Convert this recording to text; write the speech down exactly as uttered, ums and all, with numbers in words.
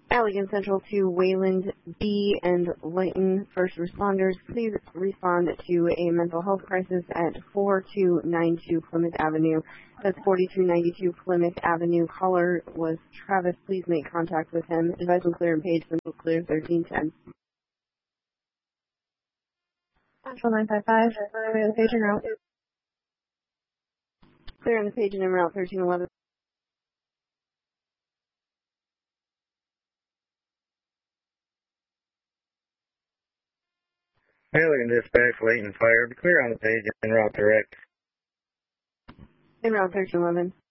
Allegan Central to Wayland B. and Layton first responders, please respond to a mental health crisis at four two nine two Plymouth Avenue. That's forty-two ninety-two Plymouth Avenue. Caller was Travis. Please make contact with him. Advise on clear and page Central Clear thirteen ten. Central nine five five. Clear on the page and route. Clear on the page and en route thirteen eleven. Allegan Dispatch, Layton Fire. Be clear on the page en route direct. En route thirteen eleven.